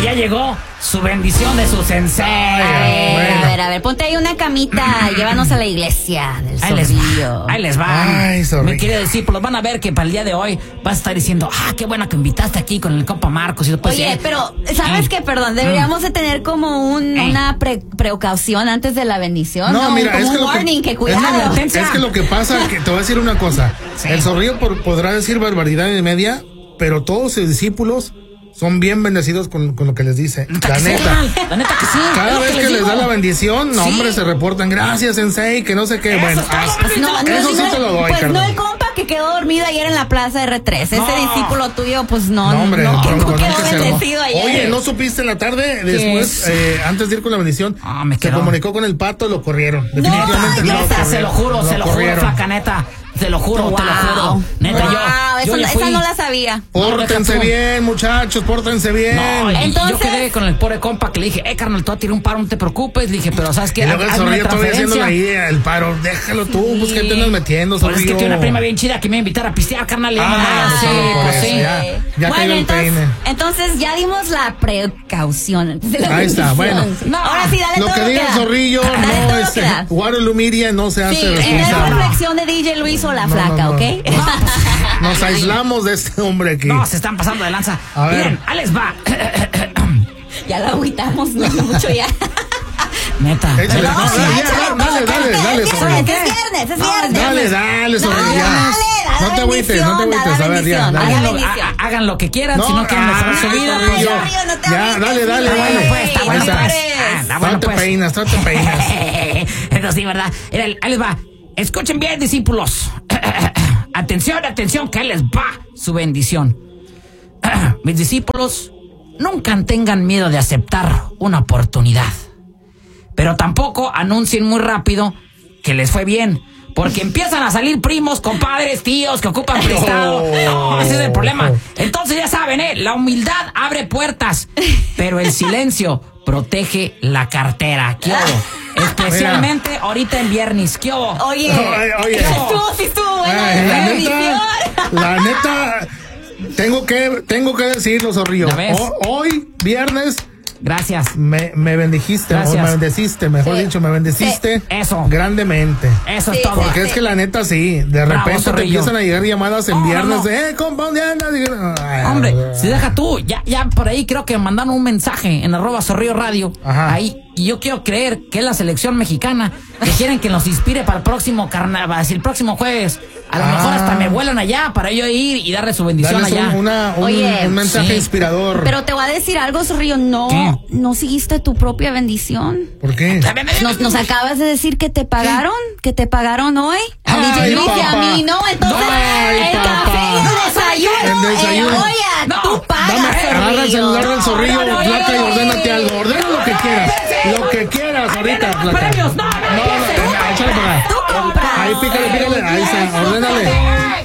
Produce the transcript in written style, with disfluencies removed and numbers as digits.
ya llegó su bendición de su sensei. A ver, ponte ahí una camita, llévanos a la iglesia del Zorrillo. Ahí les va. Ay, Mi querido discípulo, van a ver que para el día de hoy vas a estar diciendo, qué bueno que invitaste aquí con el compa Marcos. Y después, oye, pero, ¿sabes qué? Perdón, deberíamos de tener como una precaución antes de la bendición. No, mira, como es que un warning, que cuidado. Es que lo que pasa, que te voy a decir una cosa. Sí. El Zorrillo podrá decir barbaridad y media, pero todos sus discípulos son bien bendecidos con lo que les dice. La neta que sí. Cada vez que les da la bendición, no, hombre, se reportan, gracias, sensei, que no sé qué. Bueno, eso sí te lo doy, pues no el compa que quedó dormido ayer en la plaza de R3. Ese discípulo tuyo, pues no quedó bendecido ayer. Oye, ¿no supiste en la tarde? Después, antes de ir con la bendición, se comunicó con el Pato, lo corrieron. Definitivamente no. Se lo juro, flaca, neta. Te lo juro. Neta, esa no la sabía. Pórtense bien, muchachos, pórtense bien. No, entonces, yo quedé con el pobre compa que le dije, carnal, te voy a tirar un paro, no te preocupes. Le dije, pero ¿sabes qué? Y luego el Zorrillo todavía haciendo la idea, el paro, déjalo tú, pues que te andas metiendo, Zorrillo. Pues es que tiene una prima bien chida que me iba a invitar a pistear, carnal. Ya cayó el peine. Entonces ya dimos la precaución. Ahí está, bueno. Ahora sí, dale lo que diga el Zorrillo, Guadalumiria no se hace responsable. Es la reflexión de DJ Luis o la flaca, ¿ok? Nos aislamos de este hombre aquí. No, se están pasando de lanza. Miren, ahí les va. Ya lo agüitamos mucho ya. Neta. Dale, Zorrillo. Es viernes. Dale, Zorrillo. No te agüites, a ver, ya. Hagan lo que quieran, si no quieren mejorar su vida. Ya, dale. Trate peinas. Eso sí, ¿verdad? Ahí les va. Escuchen bien, discípulos. Atención, que ahí les va su bendición. Mis discípulos, nunca tengan miedo de aceptar una oportunidad. Pero tampoco anuncien muy rápido que les fue bien, porque empiezan a salir primos, compadres, tíos que ocupan prestado. No, ese es el problema. Entonces ya saben, la humildad abre puertas, pero el silencio protege la cartera. ¿Qué hubo? Especialmente ahorita en viernes. ¿Qué hubo? Oye. Estuvo buena. La neta, tengo que decirlo, Zorrillo. Hoy, viernes. Gracias. Me bendijiste, me bendeciste, mejor dicho, me bendeciste grandemente. Eso es todo. Porque es que la neta sí, de repente te empiezan a llegar llamadas en viernes de compa, ¿dónde andas? Hombre, si deja tú, ya por ahí creo que mandaron un mensaje en @Zorrillo Radio. Ahí, y yo quiero creer que es la selección mexicana, que quieren que nos inspire para el próximo carnaval, el próximo jueves. A lo mejor hasta me vuelan allá para yo ir y darle su bendición allá. Un mensaje inspirador. Pero te voy a decir algo, Zorrillo, no seguiste tu propia bendición. ¿Por qué? Nos acabas de decir que te pagaron hoy. A DJ Luis y a mí, ¿no? Entonces, el café y el desayuno. Oye, tú pagas, agarra el celular del Zorrillo, flaca, y ordénate algo. Ordena lo que quieras. Lo que quieras ahorita, flaca. Premios, échale para acá. Ahí pícale. Ahí está, ordénale.